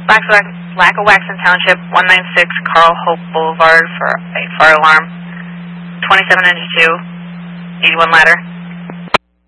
Lackawaxen Township, 196 Carl Hope Boulevard for a fire alarm. 2792, 81 ladder.